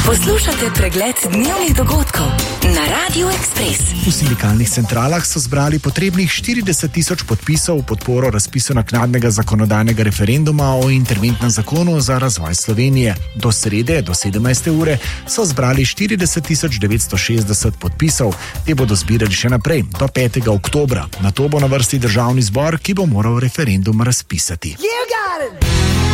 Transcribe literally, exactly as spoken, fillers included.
Poslušate pregled dnevnih dogodkov na Radio Ekspres. V sindikalnih centralah so zbrali potrebnih štirideset tisoč podpisov v podporo razpisu naknadnega zakonodajnega referenduma o interventnem zakonu za razvoj Slovenije. Do srede, do sedemnajste ure, so zbrali štirideset tisoč devetsto šestdeset podpisov. Te bodo zbirali še naprej, do petega oktobra. Nato bo na vrsti državni zbor, ki bo moral referendum razpisati. You got it!